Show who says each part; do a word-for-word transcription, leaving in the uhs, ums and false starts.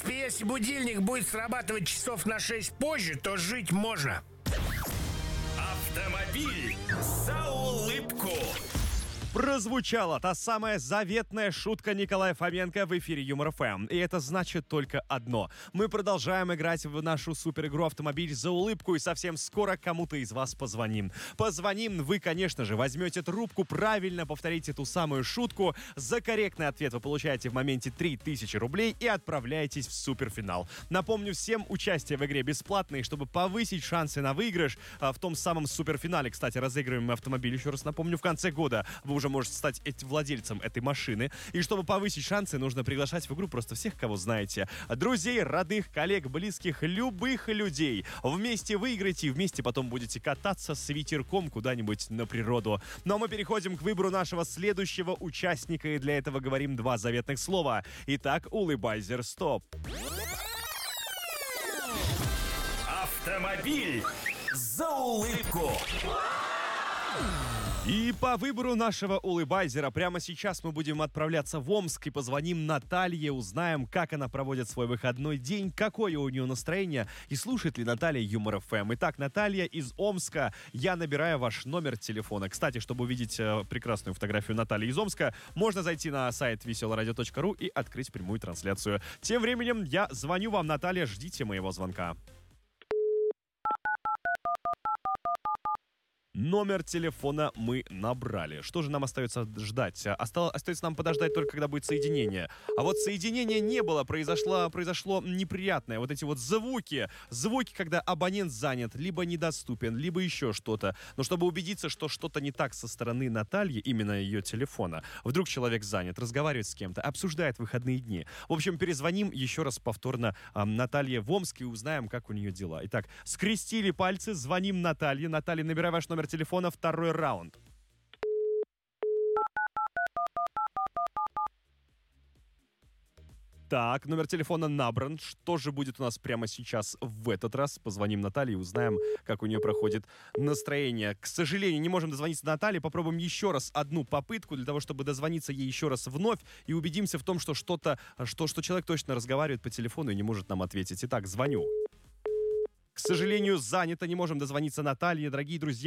Speaker 1: принципе, если будильник будет срабатывать часов на шесть позже, то жить можно.
Speaker 2: Автомобиль за улыбку.
Speaker 3: Прозвучала та самая заветная шутка Николая Фоменко в эфире Юмор эф эм. И это значит только одно. Мы продолжаем играть в нашу супер-игру «Автомобиль за улыбку», и совсем скоро кому-то из вас позвоним. Позвоним, вы, конечно же, возьмете трубку, правильно повторите ту самую шутку. За корректный ответ вы получаете в моменте три тысячи рублей и отправляетесь в суперфинал. Напомню всем, участие в игре бесплатное, и чтобы повысить шансы на выигрыш, в том самом суперфинале, кстати, разыгрываем мы автомобиль, еще раз напомню, в конце года вы уже можете стать владельцем этой машины. И чтобы повысить шансы, нужно приглашать в игру просто всех, кого знаете. Друзей, родных, коллег, близких, любых людей. Вместе выиграете и вместе потом будете кататься с ветерком куда-нибудь на природу. Ну а мы переходим к выбору нашего следующего участника. И для этого говорим два заветных слова. Итак, улыбайзер, стоп.
Speaker 2: Автомобиль за улыбку.
Speaker 3: И по выбору нашего улыбайзера прямо сейчас мы будем отправляться в Омск и позвоним Наталье, узнаем, как она проводит свой выходной день, какое у нее настроение и слушает ли Наталья Юмор эф эм. Итак, Наталья из Омска, я набираю ваш номер телефона. Кстати, чтобы увидеть э, прекрасную фотографию Натальи из Омска, можно зайти на сайт веселое радио точка ру и открыть прямую трансляцию. Тем временем я звоню вам, Наталья, ждите моего звонка. Номер телефона мы набрали. Что же нам остается ждать? Осталось, остается нам подождать только, когда будет соединение. А вот соединения не было, произошло, произошло неприятное. Вот эти вот звуки, звуки, когда абонент занят, либо недоступен, либо еще что-то. Но чтобы убедиться, что что-то не так со стороны Натальи, именно ее телефона, вдруг человек занят, разговаривает с кем-то, обсуждает выходные дни. В общем, перезвоним еще раз повторно э, Наталье в Омск и узнаем, как у нее дела. Итак, скрестили пальцы, звоним Наталье. Наталья, набирай ваш номер телефона, второй раунд. Так, номер телефона набран. Что же будет у нас прямо сейчас в этот раз? Позвоним Наталье и узнаем, как у нее проходит настроение. К сожалению, не можем дозвониться до Натальи. Попробуем еще раз одну попытку для того, чтобы дозвониться ей еще раз вновь и убедимся в том, что что-то, что, что человек точно разговаривает по телефону и не может нам ответить. Итак, звоню. К сожалению, занято, не можем дозвониться Наталье. Дорогие друзья,